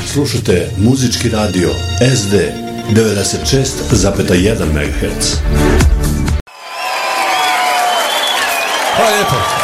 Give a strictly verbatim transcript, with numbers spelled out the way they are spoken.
Slušate muzički radio S D devedeset šest zarez jedan megaherca. Hvala lijepo.